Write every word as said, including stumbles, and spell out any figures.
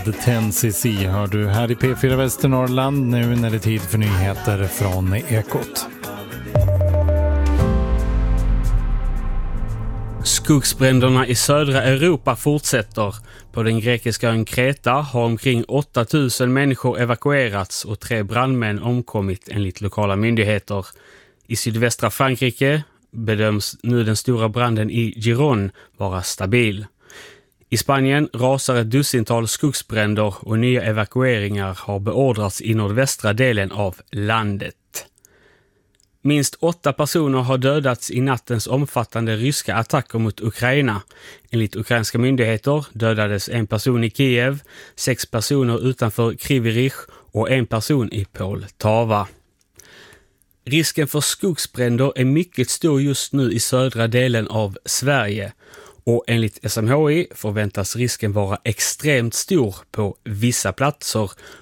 med tio C C hör du här i P fyra Västernorrland nu när det är tid för nyheter från Ekot. Skogsbränderna i södra Europa fortsätter. På den grekiska ön Kreta har omkring åtta tusen människor evakuerats och tre brandmän omkommit enligt lokala myndigheter. I sydvästra Frankrike bedöms nu den stora branden i Gironde vara stabil. I Spanien rasar ett dussintal skogsbränder och nya evakueringar har beordrats i nordvästra delen av landet. Minst åtta personer har dödats i nattens omfattande ryska attacker mot Ukraina. Enligt ukrainska myndigheter dödades en person i Kiev, sex personer utanför Kryvyi och en person i Poltava. Risken för skogsbränder är mycket stor just nu i södra delen av Sverige. Och enligt S M H I förväntas risken vara extremt stor på vissa platser